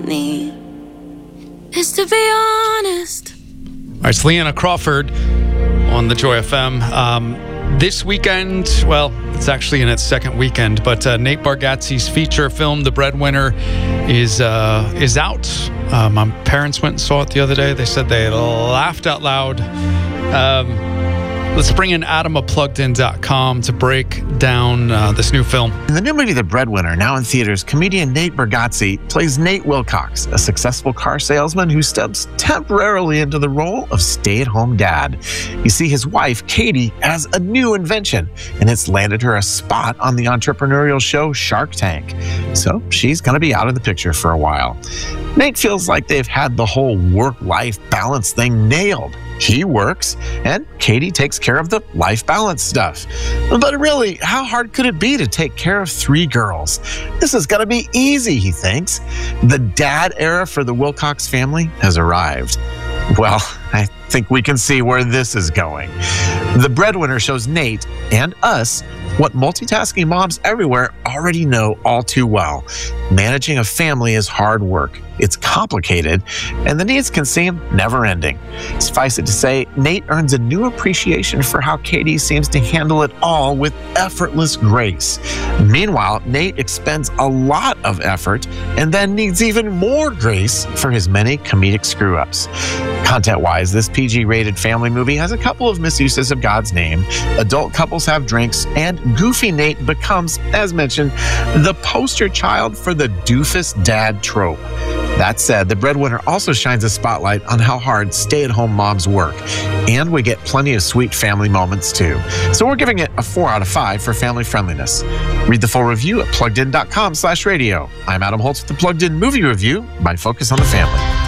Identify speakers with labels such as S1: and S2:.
S1: me is to be honest.
S2: All right, it's Leanna Crawford on the Joy FM. This weekend, well, it's actually in its second weekend, but Nate Bargatze's feature film, The Breadwinner, is out. My parents went and saw it the other day. They said they laughed out loud. Let's bring in Adam of PluggedIn.com to break down this new film.
S3: In the new movie, The Breadwinner, now in theaters, comedian Nate Bargatze plays Nate Wilcox, a successful car salesman who steps temporarily into the role of stay-at-home dad. You see, his wife, Katie, has a new invention, and it's landed her a spot on the entrepreneurial show Shark Tank. So she's going to be out of the picture for a while. Nate feels like they've had the whole work-life balance thing nailed. He works, and Katie takes care of the life balance stuff. But really, how hard could it be to take care of 3 girls? This is going to be easy, he thinks. The dad era for the Wilcox family has arrived. Well, I think we can see where this is going. The Breadwinner shows Nate and us what multitasking moms everywhere already know all too well. Managing a family is hard work. It's complicated, and the needs can seem never-ending. Suffice it to say, Nate earns a new appreciation for how Katie seems to handle it all with effortless grace. Meanwhile, Nate expends a lot of effort and then needs even more grace for his many comedic screw-ups. Content-wise, this PG-rated family movie has a couple of misuses of God's name. Adult couples have drinks, and Goofy Nate becomes, as mentioned, the poster child for the doofus dad trope. That said, The Breadwinner also shines a spotlight on how hard stay-at-home moms work, and we get plenty of sweet family moments too. So we're giving it a 4 out of 5 for family friendliness. Read the full review at PluggedIn.com/radio. I'm Adam Holtz with the Plugged In Movie Review by Focus on the Family.